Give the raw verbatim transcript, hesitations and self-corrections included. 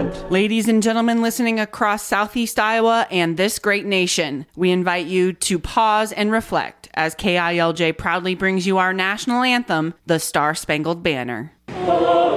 land. Ladies and gentlemen listening across Southeast Iowa and this great nation, we invite you to pause and reflect as K I L J proudly brings you our national anthem, the Star Spangled Banner.